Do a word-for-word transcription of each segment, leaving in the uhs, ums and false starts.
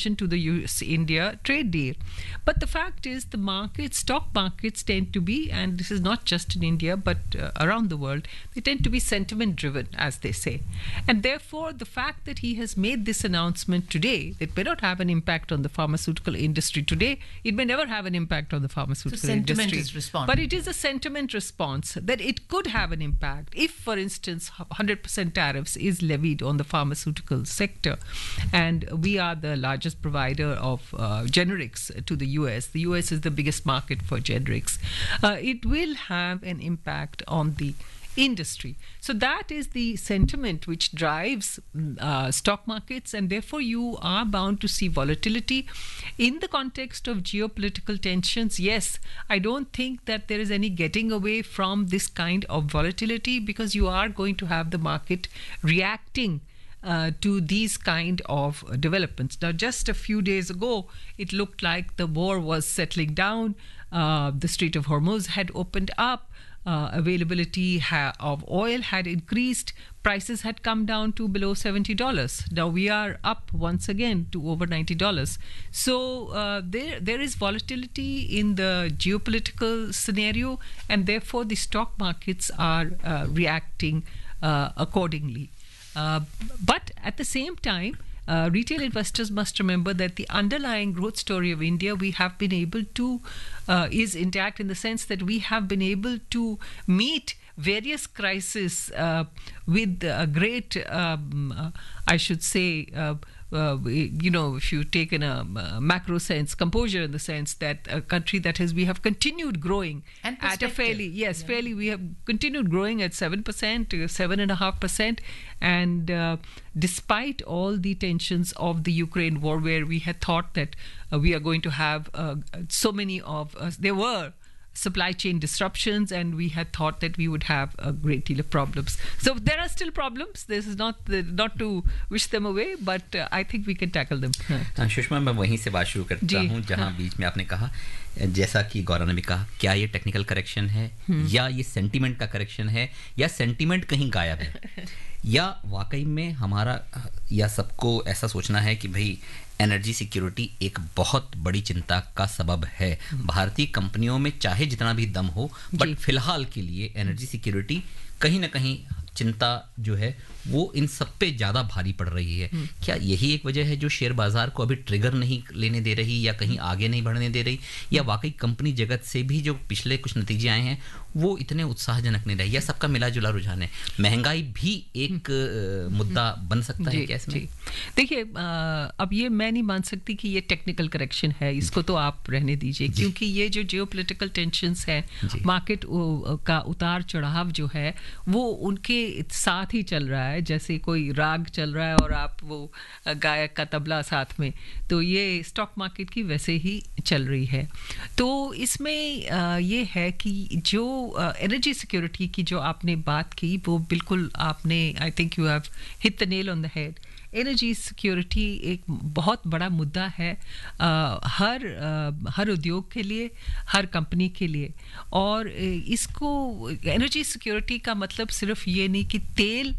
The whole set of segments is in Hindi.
attention to the U S India trade deal. But the fact is, the markets, stock markets tend to be, and this is not just in India but uh, around the world, they tend to be sentiment driven, as they say. And therefore, the fact that he has made this announcement today, it may not have an impact on the pharmaceutical industry today, it may never have an impact on the pharmaceutical so sentiment industry. Is responding. But it is a sentiment response that it could have an impact if, for instance, one hundred percent tariffs is levied on the pharmaceutical sector. And we are the largest provider of uh, generics to the U S. The U S is the biggest market for generics. Uh, it will have an impact on the industry. So that is the sentiment which drives uh, stock markets, and therefore you are bound to see volatility in the context of geopolitical tensions. Yes, I don't think that there is any getting away from this kind of volatility, because you are going to have the market reacting Uh, to these kind of developments. Now, just a few days ago, it looked like the war was settling down. Uh, the Strait of Hormuz had opened up. Uh, availability ha- of oil had increased. Prices had come down to below seventy dollars. Now we are up once again to over ninety dollars. So uh, there, there is volatility in the geopolitical scenario, and therefore the stock markets are uh, reacting uh, accordingly. Uh, but at the same time, uh, retail investors must remember that the underlying growth story of India, we have been able to, uh, is intact in the sense that we have been able to meet various crises uh, with a great, um, uh, I should say, uh, Uh, you know, if you take in a uh, macro sense, composure in the sense that a country that has, we have continued growing and at a fairly, yes, yeah. fairly, we have continued growing at seven percent, seven and a half percent. And uh, despite all the tensions of the Ukraine war, where we had thought that uh, we are going to have uh, so many of us, there were supply chain disruptions, and we had thought that we would have a great deal of problems. So there are still problems. This is not the, not to wish them away, but uh, I think we can tackle them. हाँ, सुषमा, मैं वहीं से बात शुरू करता हूँ जहाँ हाँ. बीच में आपने कहा, जैसा कि गौरव ने भी कहा, क्या ये टेक्निकल करेक्शन है या ये सेंटीमेंट का करेक्शन है, या सेंटीमेंट कहीं गायब है, या वाकई में हमारा या सबको ऐसा सोचना है कि भाई एनर्जी सिक्योरिटी एक बहुत बड़ी चिंता का सबब है। भारतीय कंपनियों में चाहे जितना भी दम हो, बट फिलहाल के लिए एनर्जी सिक्योरिटी कहीं ना कहीं चिंता जो है वो इन सब पे ज़्यादा भारी पड़ रही है। क्या यही एक वजह है जो शेयर बाजार को अभी ट्रिगर नहीं लेने दे रही, या कहीं आगे नहीं बढ़ने दे रही, या वाकई कंपनी जगत से भी जो पिछले कुछ नतीजे आए हैं वो इतने उत्साहजनक नहीं रहे, या सबका मिला जुला रुझान है? महंगाई भी एक आ, मुद्दा बन सकता है क्या इसमें? देखिए, अब ये मैं नहीं मान सकती कि ये टेक्निकल करेक्शन है, इसको तो आप रहने दीजिए, क्योंकि ये जो जियोपॉलिटिकल टेंशंस हैं, मार्केट का उतार चढ़ाव जो है वो उनके साथ ही चल रहा है, जैसे कोई राग चल रहा है और आप वो गायक का तबला साथ में, तो ये स्टॉक मार्केट की वैसे ही चल रही है। तो इसमें ये है कि जो एनर्जी सिक्योरिटी की जो आपने बात की, वो बिल्कुल आपने, I think you have hit the nail on the head. Energy security एक बहुत बड़ा मुद्दा है आ, हर आ, हर उद्योग के लिए, हर कंपनी के लिए। और इसको, एनर्जी सिक्योरिटी का मतलब सिर्फ ये नहीं कि तेल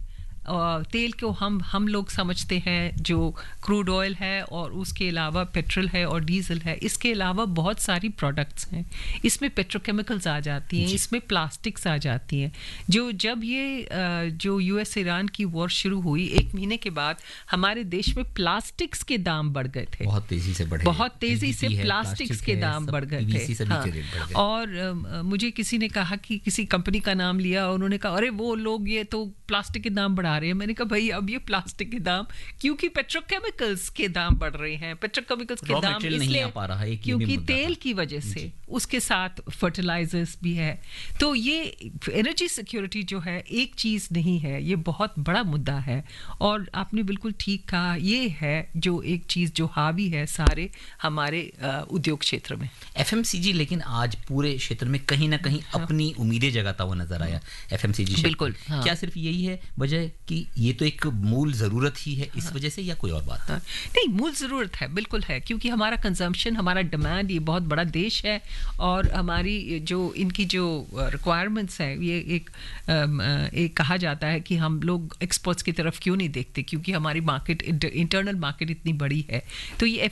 तेल को हम हम लोग समझते हैं जो क्रूड ऑयल है, और उसके अलावा पेट्रोल है और डीजल है, इसके अलावा बहुत सारी प्रोडक्ट्स हैं, इसमें पेट्रोकेमिकल्स आ जाती हैं, इसमें प्लास्टिक्स आ जाती हैं। जो जब ये जो यूएस ईरान की वॉर शुरू हुई, एक महीने के बाद हमारे देश में प्लास्टिक्स के दाम बढ़ गए थे, बहुत तेजी से बढ़े, बहुत तेजी से प्लास्टिक्स के दाम बढ़ गए थे। हाँ। और मुझे किसी ने कहा कि किसी कंपनी का नाम लिया, उन्होंने कहा अरे वो लोग ये तो प्लास्टिक के दाम बढ़ा रहे हैं। मैंने कहा भाई अब ये प्लास्टिक के दाम, क्योंकि पेट्रोकेमिकल्स के दाम बढ़ रहे हैं, पेट्रोकेमिकल्स के दाम इसलिए क्योंकि तेल की वजह से, उसके साथ फर्टिलाइजर्स भी है। तो ये एनर्जी सिक्योरिटी जो है एक चीज नहीं है, ये बहुत बड़ा मुद्दा है। और आपने बिल्कुल ठीक कहा, ये है जो एक चीज जो हावी है सारे हमारे उद्योग क्षेत्र में। एफएमसीजी लेकिन आज पूरे क्षेत्र में कहीं ना कहीं हाँ। अपनी उम्मीदें जगाता हुआ नजर आया एफएमसीजी। बिल्कुल हाँ। क्या सिर्फ यही है वजह कि ये तो एक मूल जरूरत ही है, इस हाँ। वजह से, या कोई और बात? हाँ। नहीं, मूल जरूरत है, बिल्कुल है, क्योंकि हमारा कंजम्पशन, हमारा डिमांड, ये बहुत बड़ा देश है, और हमारी जो इनकी जो रिक्वायरमेंट्स है, ये एक एक कहा जाता है कि हम लोग एक्सपोर्ट्स की तरफ क्यों नहीं देखते, क्योंकि हमारी मार्केट, इंटरनल मार्केट इतनी बड़ी है। तो ये